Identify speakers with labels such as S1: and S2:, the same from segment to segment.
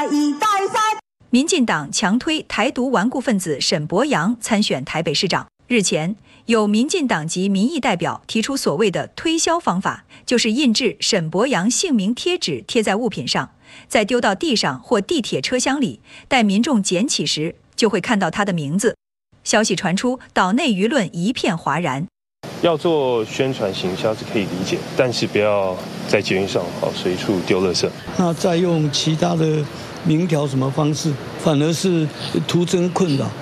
S1: 民进党强推台独顽固分子沈伯洋参选台北市长。日前，有民进党籍民意代表提出所谓的推销方法，就是印制沈伯洋姓名贴纸贴在物品上，再丢到地上或地铁车厢里，待民众捡起时就会看到他的名字。消息传出，岛内舆论一片哗然。
S2: 要做宣传行销是可以理解，但是不要在捷运上随处丢垃圾。
S3: 那再用其他的明条什么方式，反而是徒增困扰。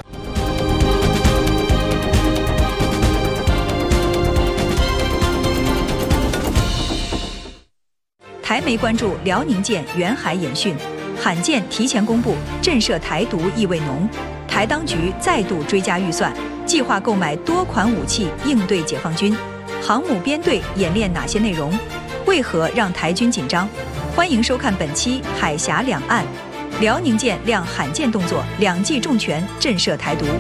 S1: 台媒关注辽宁舰远海演训，罕见提前公布，震慑台独意味浓。台当局再度追加预算，计划购买多款武器应对解放军。航母编队演练哪些内容？为何让台军紧张？欢迎收看本期《海峡两岸》，辽宁舰亮罕见动作，2记重拳震慑台独。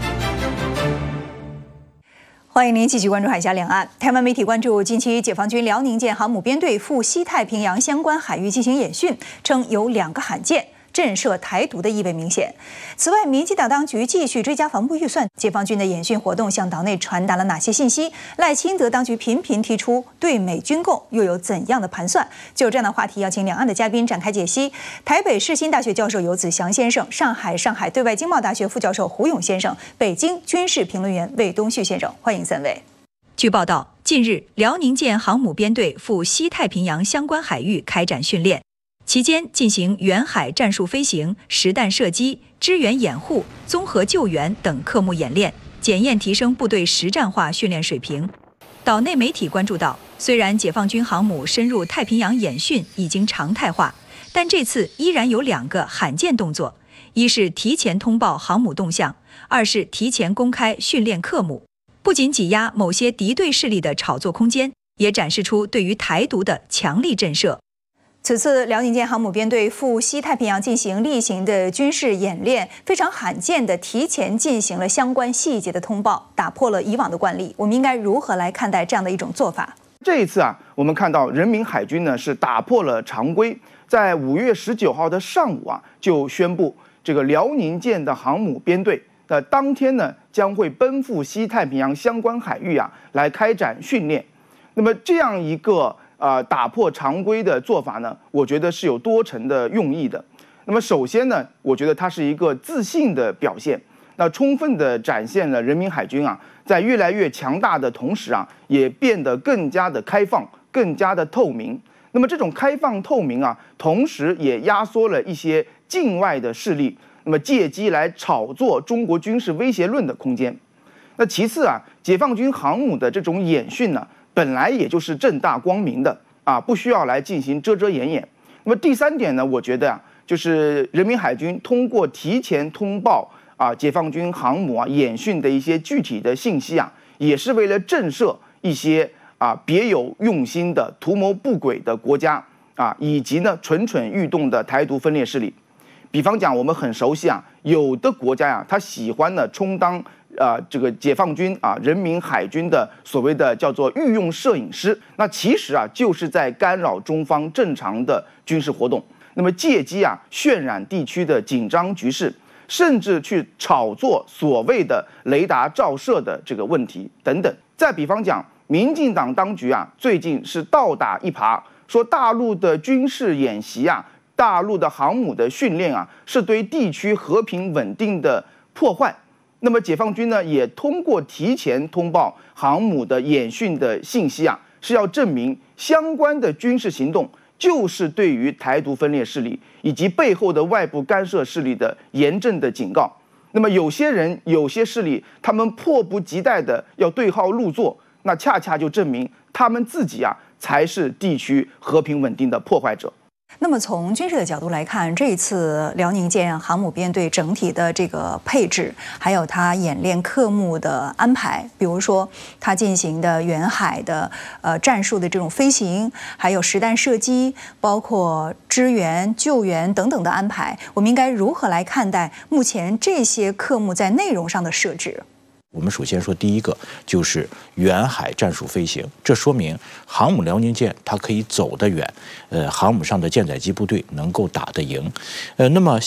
S1: 欢迎您继续关注海峡两岸。台湾媒体关注近期解放军辽宁舰航母编队赴西太平洋相关海域进行演训，称有2个罕见，震慑台独的意味明显。此外，民进党当局继续追加防部预算，解放军的演训活动向岛内传达了哪些信息？赖清德当局频频提出对美军购又有怎样的盘算？就这样的话题，邀请两岸的嘉宾展开解析。台北世新大学教授游子祥先生，上海对外经贸大学副教授胡勇先生，北京军事评论员魏东旭先生，欢迎3位。据报道，近日辽宁舰航母编队赴西太平洋相关海域开展训练。期间进行远海战术飞行、实弹射击、支援掩护、综合救援等科目演练，检验提升部队实战化训练水平。岛内媒体关注到，虽然解放军航母深入太平洋演训已经常态化，但这次依然有2个罕见动作：一是提前通报航母动向，2是提前公开训练科目。不仅挤压某些敌对势力的炒作空间，也展示出对于台独的强力震慑。此次辽宁舰航母编队赴西太平洋进行例行的军事演练，非常罕见的提前进行了相关细节的通报，打破了以往的惯例。我们应该如何来看待这样的一种做法？
S4: 这一次我们看到人民海军呢是打破了常规，在5月19号的上午就宣布这个辽宁舰的航母编队的当天呢将会奔赴西太平洋相关海域来开展训练。那么这样一个打破常规的做法呢，我觉得是有多层的用意的。那么首先呢，我觉得它是一个自信的表现，那充分的展现了人民海军在越来越强大的同时也变得更加的开放，更加的透明。那么这种开放透明同时也压缩了一些境外的势力，那么借机来炒作中国军事威胁论的空间。那其次解放军航母的这种演训呢，本来也就是正大光明的不需要来进行遮遮掩掩。那么第3点呢，我觉得就是人民海军通过提前通报解放军航母演训的一些具体的信息也是为了震慑一些别有用心的图谋不轨的国家以及呢蠢蠢欲动的台独分裂势力。比方讲，我们很熟悉有的国家他喜欢呢充当这个解放军人民海军的所谓的叫做御用摄影师，那其实就是在干扰中方正常的军事活动，那么借机渲染地区的紧张局势，甚至去炒作所谓的雷达照射的这个问题等等。再比方讲，民进党当局最近是倒打一耙，说大陆的军事演习大陆的航母的训练是对地区和平稳定的破坏。那么解放军呢，也通过提前通报航母的演训的信息是要证明相关的军事行动就是对于台独分裂势力以及背后的外部干涉势力的严正的警告。那么有些人、有些势力，他们迫不及待的要对号入座，那恰恰就证明他们自己才是地区和平稳定的破坏者。
S1: 那么从军事的角度来看，这一次辽宁舰航母编队整体的这个配置，还有它演练科目的安排，比如说它进行的远海的战术的这种飞行，还有实弹射击，包括支援、救援等等的安排，我们应该如何来看待目前这些科目在内容上的设置？
S5: 我们首先说第一个就是远海战术飞行，这说明航母辽宁舰它可以走得远，航母上的舰载机部队能够打得赢。那么